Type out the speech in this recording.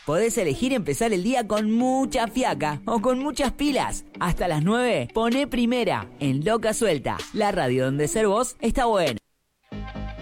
Podés elegir empezar el día con mucha fiaca o con muchas pilas. Hasta las 9, poné Primera en Loca Suelta, la radio donde ser vos está bueno.